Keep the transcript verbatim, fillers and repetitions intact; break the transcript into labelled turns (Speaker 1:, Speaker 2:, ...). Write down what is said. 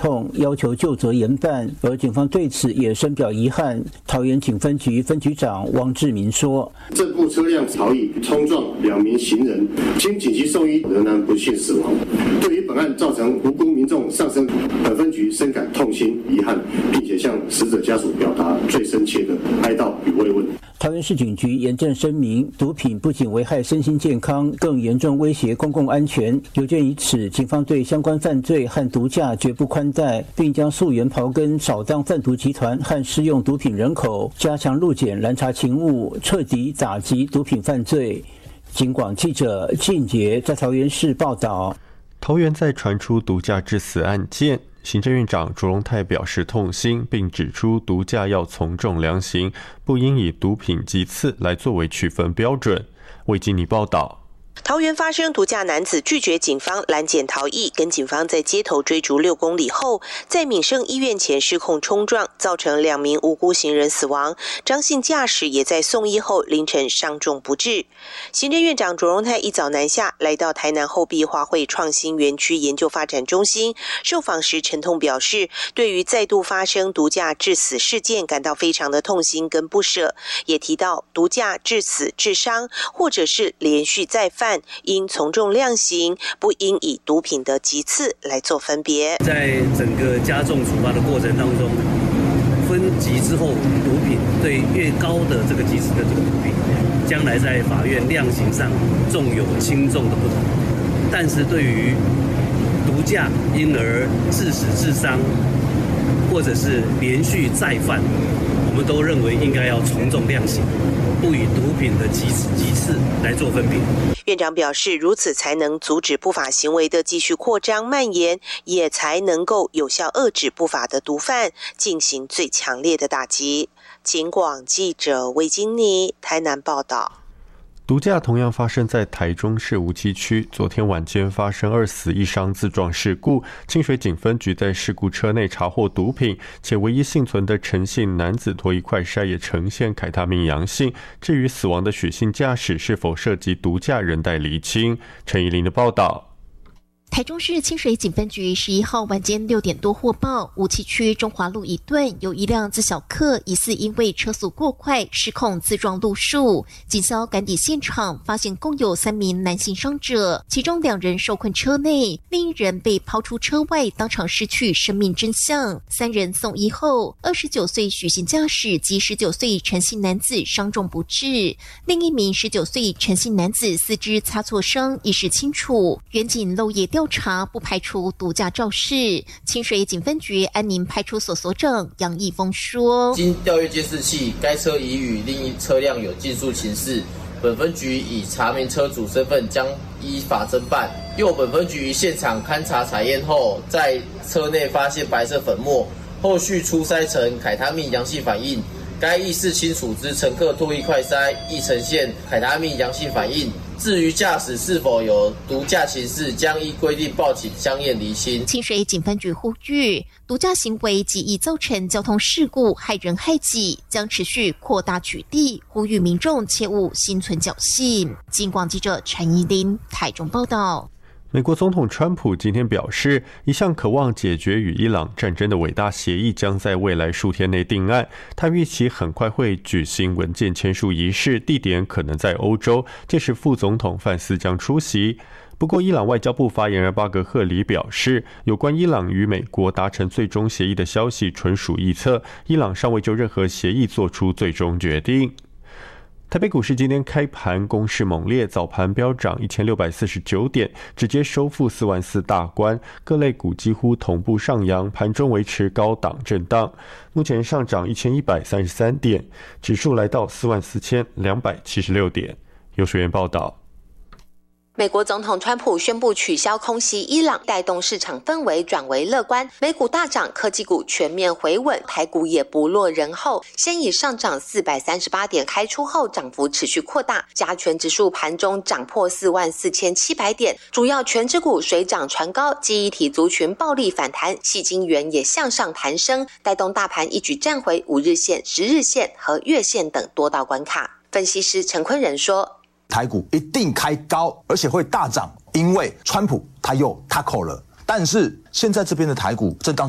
Speaker 1: 痛，要求就责严办，而警方对此也深表遗憾。桃园警分局分局长汪志明说：“
Speaker 2: 这部车辆逃逸冲撞两名行人，经紧急送医仍然不幸死亡。对于本案造成无辜民众丧生，本分局深感痛心遗憾，并且向死者家属表达最深切的哀悼与慰问。”
Speaker 1: 桃园市警局严正声明，毒品不仅危害身心健康，更严重威胁公共安全。有鉴于此，警方对相关犯罪和毒驾绝不宽待，并将溯源刨根，扫荡贩毒集团和施用毒品人口，加强路检拦查勤务，彻底打击毒品犯罪。警广记者靳杰在桃园市报道。
Speaker 3: 桃园在传出毒驾致死案件，行政院长卓荣泰表示痛心，并指出毒驾要从重量刑，不应以毒品级次来作为区分标准。魏金妮报道。
Speaker 4: 桃园发生毒驾男子拒绝警方拦检逃逸，跟警方在街头追逐六公里后，在敏盛医院前失控冲撞，造成两名无辜行人死亡。张姓驾驶也在送医后凌晨伤重不治。行政院长卓荣泰一早南下，来到台南后壁华汇创新园区研究发展中心，受访时沉痛表示，对于再度发生毒驾致死事件感到非常的痛心跟不舍，也提到毒驾致死致伤或者是连续再犯，应从重量刑，不应以毒品的级次来做分别。
Speaker 5: 在整个加重处罚的过程当中，分级之后，毒品对越高的这个级次的这个毒品，将来在法院量刑上重有轻重的不同。但是对于毒驾因而致死致伤，或者是连续再犯，我们都认为应该要从重量刑，不以毒品的级次级次来做分别。
Speaker 4: 院长表示，如此才能阻止不法行为的继续扩张蔓延，也才能够有效遏制不法的毒贩，进行最强烈的打击。警广记者魏金妮台南报道。
Speaker 3: 毒驾同样发生在台中市梧棲区，昨天晚间发生二死一伤自撞事故，清水警分局在事故车内查获毒品，且唯一幸存的陈姓男子脱衣快筛也呈现凯他命阳性。至于死亡的许姓驾驶是否涉及毒驾，仍待厘清。陈怡玲的报道。
Speaker 6: 台中市清水警分局十一号晚间六点多获报，梧栖区中华路一段有一辆自小客疑似因为车速过快失控自撞路树，警消赶抵现场，发现共有三名男性伤者，其中两人受困车内，另一人被抛出车外，当场失去生命真相。三人送医后，二十九岁许姓驾驶及十九岁陈姓男子伤重不治，另一名十九岁陈姓男子四肢擦挫伤意识清楚。远警漏夜调查，不排除毒驾肇事。清水警分局安宁派出所所长杨义峰说：“
Speaker 7: 经调阅监视器，该车已与另一车辆有竞速情事，本分局以查明车主身份，将依法侦办。又本分局于现场勘查采验后，在车内发现白色粉末，后续初筛呈凯他命阳性反应。该意识清楚之乘客唾液快筛亦呈现凯他命阳性反应。至于驾驶是否有毒驾情事，将依规定报警相验厘清。”
Speaker 6: 清水警分局呼吁，毒驾行为极易造成交通事故，害人害己，将持续扩大举例，呼吁民众切勿心存侥幸。警广记者陈怡玲台中报道。
Speaker 3: 美国总统川普今天表示，一项渴望解决与伊朗战争的伟大协议将在未来数天内定案。他预期很快会举行文件签署仪式，地点可能在欧洲，届时副总统范斯将出席。不过，伊朗外交部发言人巴格赫里表示，有关伊朗与美国达成最终协议的消息纯属臆测，伊朗尚未就任何协议做出最终决定。台北股市今天开盘攻势猛烈，早盘飙涨一千六百四十九点，直接收复四万四大关，各类股几乎同步上扬，盘中维持高档震荡。目前上涨一千一百三十三点，指数来到四万四千两百七十六点。有学员报道。
Speaker 8: 美国总统川普宣布取消空袭伊朗，带动市场氛围转为乐观，美股大涨，科技股全面回稳，台股也不落人后，先以上涨四百三十八点开出后，涨幅持续扩大，加权指数盘中涨破四万四千七百点，主要权值股水涨船高，记忆体族群暴力反弹，矽晶圆也向上弹升，带动大盘一举站回五日线、十日线和月线等多道关卡。分析师陈坤仁说，
Speaker 9: 台股一定开高，而且会大涨，因为川普他又 tackle 了。但是现在这边的台股震荡